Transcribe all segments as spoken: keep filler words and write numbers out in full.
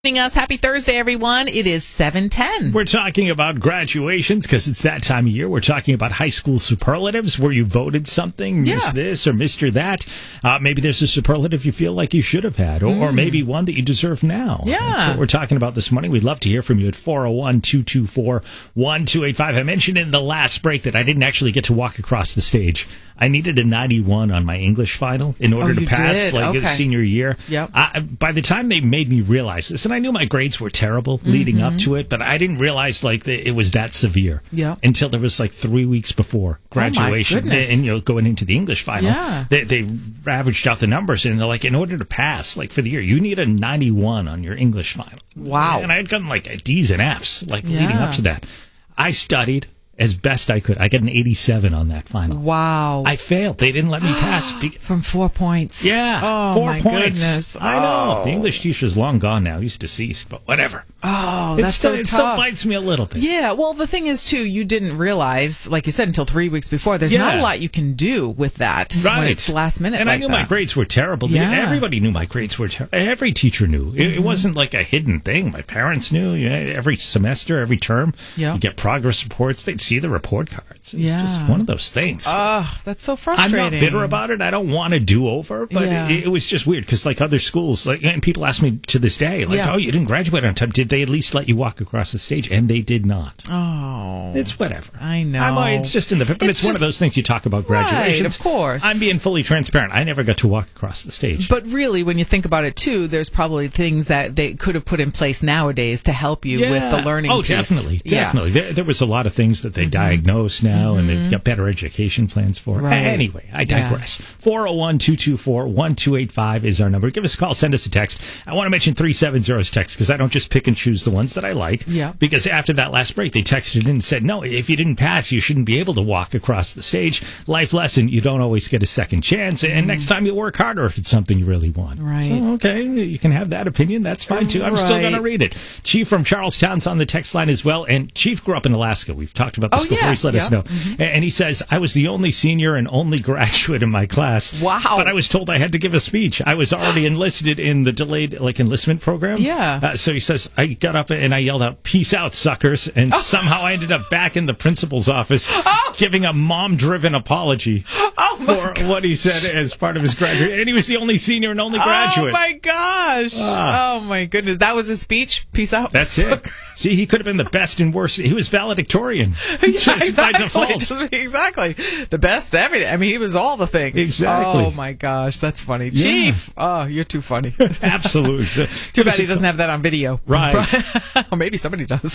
Us. Happy Thursday, everyone. It is seven ten. We're talking about graduations because it's that time of year. We're talking about high school superlatives where you voted something, Yeah. missed this or Mister that. Uh, maybe there's a superlative you feel like you should have had, or, Mm. or maybe one that you deserve now. Yeah. That's what we're talking about this morning. We'd love to hear from you at four oh one, two two four, one two eight five. I mentioned in the last break that I didn't actually get to walk across the stage. I needed a ninety-one on my English final in order Oh, to you pass did? like Okay. senior year. Yep. I, by the time they made me realize this, and I knew my grades were terrible leading Mm-hmm. up to it, but I didn't realize like that it was that severe Yep. until there was like three weeks before graduation, Oh, my goodness. and you know going into the English final. Yeah. They, they averaged out the numbers, and they're like, in order to pass, like for the year, you need a ninety-one on your English final. Wow. And I had gotten like D's and F's like leading Yeah. up to that. I studied as best I could. I got an eighty-seven on that final. Wow. I failed. They didn't let me pass. be- From four points. yeah, Oh, four my points. goodness. I know. Oh. The English teacher's long gone now. He's deceased, but whatever. Oh, It that's still, so it tough. still bites me a little bit. Yeah, well, the thing is, too, you didn't realize, like you said, until three weeks before, there's not Yeah. a lot you can do with that when Right. it's last minute. And like I knew that. my grades were terrible. Yeah. Everybody knew my grades were terrible. Every teacher knew. It, it wasn't like a hidden thing. My parents knew. Yeah, every semester, every term, Yeah. you get progress reports. They'd see the report cards. It's Yeah. just one of those things. Oh, that's so I'm frustrating. not bitter about it. I don't want a do-over, but Yeah. it, it was just weird because, like other schools, like and people ask me to this day, like, Yeah. "Oh, you didn't graduate on time. Did they at least let you walk across the stage?" And they did not. Oh, It's whatever. I know. I'm, uh, it's just in the, but it's, It's one just- of those things you talk about Right, graduations. of course. I'm being fully transparent. I never got to walk across the stage. But really, when you think about it, too, there's probably things that they could have put in place nowadays to help you with the learning Oh, piece. definitely, Yeah. definitely. There, there was a lot of things that they diagnose now, and they've got better education plans for. Right. Anyway, I digress. four oh one, two two four, one two eight five is our number. Give us a call, send us a text. I want to mention three seven zero's text because I don't just pick and choose the ones that I like. Yeah. Because after that last break, they texted in and said, no, if you didn't pass, you shouldn't be able to walk across the stage. Life lesson, you don't always get a second chance, and next time you work harder if it's something you really want. Right. So, okay, you can have that opinion. That's fine, too. I'm still Right. going to read it. Chief from Charlestown's on the text line as well, and Chief grew up in Alaska. We've talked about this Oh, before. yeah. He's let us Yeah. know. A- And he says, I was the only senior and only graduate in my class. Wow. But I was told I had to give a speech. I was already enlisted in the delayed like enlistment program. Yeah. Uh, so he says, I got up and I yelled out, peace out, suckers. And somehow I ended up back in the principal's office giving a mom-driven apology Oh, my for what he said as part of his graduate. And he was the only senior and only graduate. Oh, my gosh. Ah. Oh, my goodness. That was his speech. Peace out. That's it. See, he could have been the best and worst. He was valedictorian. Yeah, Just exactly. by default. Just- exactly. The best, everything. I mean, he was all the things. Exactly. Oh, my gosh. That's funny. Yeah. Chief. Oh, you're too funny. Absolutely. So, Too bad he doesn't have that on video. Right. Or maybe somebody does.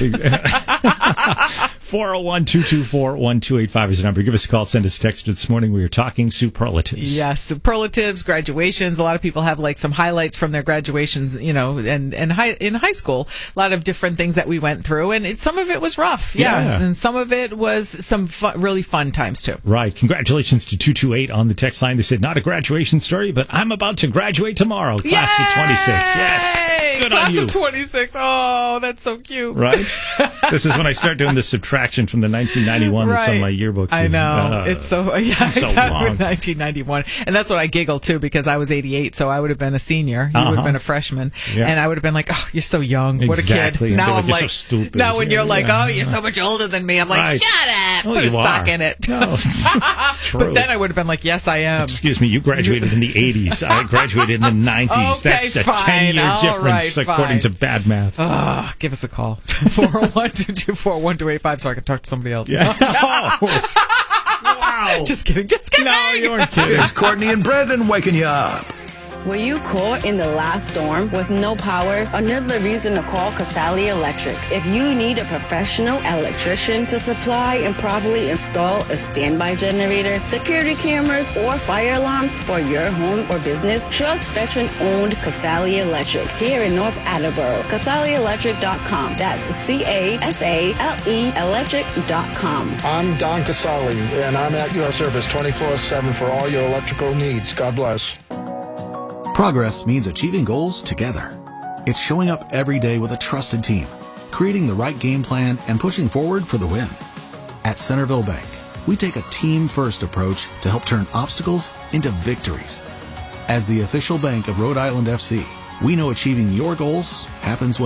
four oh one, two two four, one two eight five is the number. Give us a call, send us a text this morning. We are talking superlatives. Yes, superlatives, graduations. A lot of people have like some highlights from their graduations, you know, and, and high, in high school, a lot of different things that we went through. And it, some of it was rough. Yeah. Yeah. And some of it was some fun, really fun times too. Right. Congratulations to two two eight on the text line. They said, not a graduation story, but I'm about to graduate tomorrow. Class of twenty-six. Yes. Good Class on you. of twenty-six. Oh, that's so cute. Right? This is when I start doing the subtraction from the nineteen ninety-one that's on Right. my yearbook. I know. Uh, it's so, yeah, so exactly. long. nineteen ninety-one. And that's what I giggle too, because I was eighty-eight, so I would have been a senior. You would Uh-huh. have been a freshman. Yeah. And I would have been like, oh, you're so young. What Exactly. a kid. And be Now like, I'm "You're so like, stupid." now when Yeah, you're like, yeah. oh, you're so much older than me, I'm like, Right. shut up. Oh, Put a you sock are. in it. No, it's, it's true. But then I would have been like, yes, I am. Excuse me, you graduated in the eighties. I graduated in the nineties. Okay, That's a fine. ten-year All difference, right, according fine. to bad math. Ah, give us a call. four oh one, two two four, one two eight five so I can talk to somebody else. Yeah. Oh. Wow. Just kidding. Just kidding. No, you weren't kidding. It's Courtney and Brandon waking you up. Were you caught in the last storm with no power? Another reason to call Casali Electric. If you need a professional electrician to supply and properly install a standby generator, security cameras, or fire alarms for your home or business, trust veteran-owned Casali Electric here in North Attleboro. Casali Electric dot com. That's C A S A L E electric dot com. I'm Don Casali, and I'm at your service twenty-four seven for all your electrical needs. God bless. Progress means achieving goals together. It's showing up every day with a trusted team, creating the right game plan, and pushing forward for the win. At Centerville Bank, we take a team-first approach to help turn obstacles into victories. As the official bank of Rhode Island F C, We know achieving your goals happens when